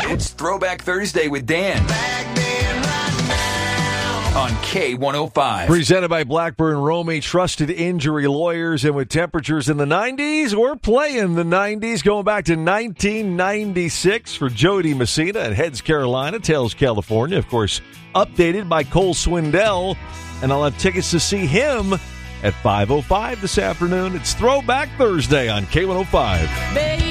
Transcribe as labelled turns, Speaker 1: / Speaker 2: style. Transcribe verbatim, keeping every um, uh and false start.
Speaker 1: It's Throwback Thursday with Dan. On K one oh five.
Speaker 2: Presented by Blackburn Romey, trusted injury lawyers. And with temperatures in the nineties, we're playing the nineties, going back to nineteen ninety-six for Jody Messina at Heads Carolina, Tails California. Of course, updated by Cole Swindell. And I'll have tickets to see him at five oh five this afternoon. It's Throwback Thursday on K one oh five.